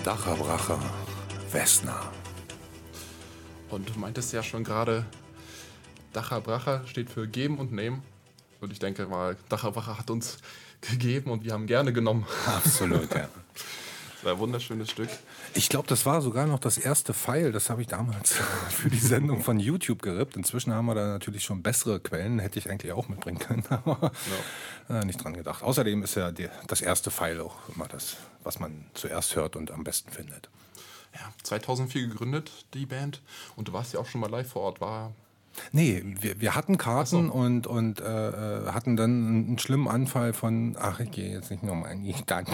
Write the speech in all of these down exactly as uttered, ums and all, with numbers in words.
Dacher-Bracher, Wessner. Und du meintest ja schon gerade, Dacher-Bracher steht für geben und nehmen. Und ich denke mal, Dacher-Bracher hat uns gegeben und wir haben gerne genommen. Absolut, ja. Das war ein wunderschönes Stück. Ich glaube, das war sogar noch das erste File, das habe ich damals für die Sendung von YouTube gerippt. Inzwischen haben wir da natürlich schon bessere Quellen, hätte ich eigentlich auch mitbringen können, aber ja. äh, nicht dran gedacht. Außerdem ist ja die, das erste File auch immer das, was man zuerst hört und am besten findet. Ja, zweitausendvier gegründet, die Band. Und du warst ja auch schon mal live vor Ort. War Nee, wir, wir hatten Karten so. und, und äh, hatten dann einen schlimmen Anfall von, ach, ich gehe jetzt nicht nochmal in die Stadt.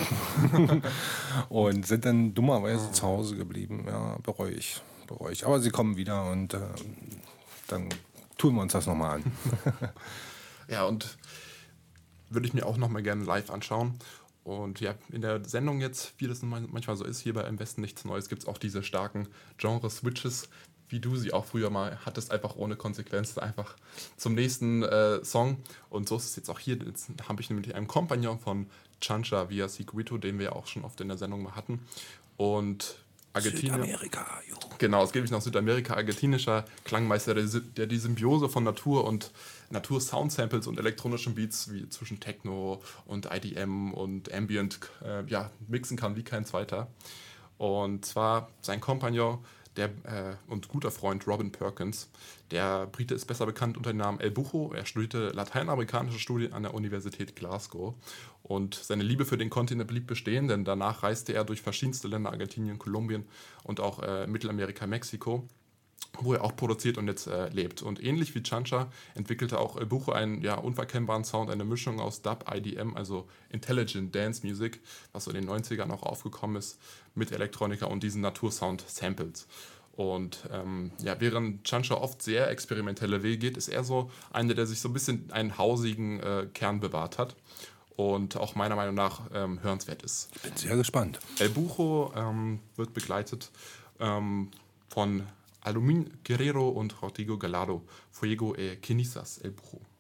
Und sind dann dummerweise zu Hause geblieben. Ja, bereue ich, bereue ich. Aber sie kommen wieder und äh, dann tun wir uns das nochmal an. Ja, und würde ich mir auch nochmal gerne live anschauen. Und ja, in der Sendung jetzt, wie das manchmal so ist, hier bei Im Westen nichts Neues, gibt es auch diese starken Genre-Switches, wie du sie auch früher mal hattest, einfach ohne Konsequenz, einfach zum nächsten äh, Song. Und so ist es jetzt auch hier. Jetzt habe ich nämlich einen Kompagnon von Chancha via Seguito, den wir ja auch schon oft in der Sendung mal hatten. Und Argentinien. Südamerika, jo. Genau, es geht nämlich nach Südamerika, argentinischer Klangmeister, der, der die Symbiose von Natur und Natur-Sound-Samples und elektronischen Beats wie zwischen Techno und I D M und Ambient äh, ja, mixen kann wie kein zweiter. Und zwar sein Kompagnon, der äh, und guter Freund Robin Perkins. Der Brite ist besser bekannt unter dem Namen El Bucho. Er studierte lateinamerikanische Studien an der Universität Glasgow. Und seine Liebe für den Kontinent blieb bestehen, denn danach reiste er durch verschiedenste Länder, Argentinien, Kolumbien und auch äh, Mittelamerika, Mexiko, wo er auch produziert und jetzt äh, lebt. Und ähnlich wie Chancha entwickelte auch El Bucho einen ja, unverkennbaren Sound, eine Mischung aus Dub, I D M, also Intelligent Dance Music, was so in den neunzigern auch aufgekommen ist, mit Elektronika und diesen Natursound-Samples. Und ähm, ja, während Chancha oft sehr experimentelle Wege geht, ist er so einer, der sich so ein bisschen einen hausigen äh, Kern bewahrt hat und auch meiner Meinung nach ähm, hörenswert ist. Ich bin sehr gespannt. El Bucho ähm, wird begleitet ähm, von Alumin Guerrero und Rodrigo Gallardo. Fuego e Cenizas, El Bucho.